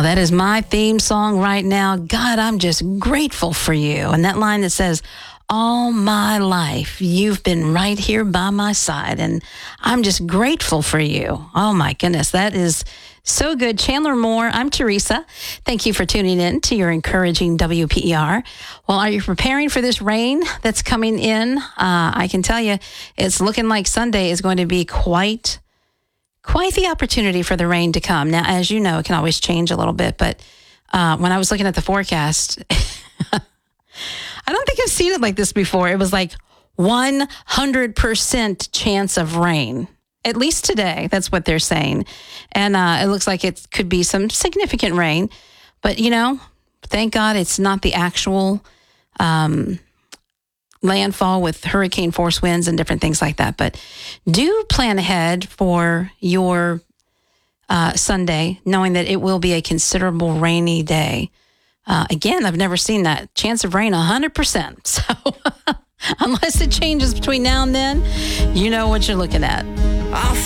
that is my theme song right now. God, I'm just grateful for you. And that line that says, all my life, you've been right here by my side, and I'm just grateful for you. Oh, my goodness. That is so good. Chandler Moore, I'm Teresa. Thank you for tuning in to your encouraging WPER. Well, are you preparing for this rain that's coming in? I can tell you, it's looking like Sunday is going to be quite the opportunity for the rain to come. Now, as you know, it can always change a little bit, but when I was looking at the forecast, I don't think I've seen it like this before. It was like 100% chance of rain, at least today. That's what they're saying. And it looks like it could be some significant rain. But, thank God it's not the actual landfall with hurricane force winds and different things like that. But do plan ahead for your Sunday, knowing that it will be a considerable rainy day. Again, I've never seen that. Chance of rain, 100%. So unless it changes between now and then, you know what you're looking at.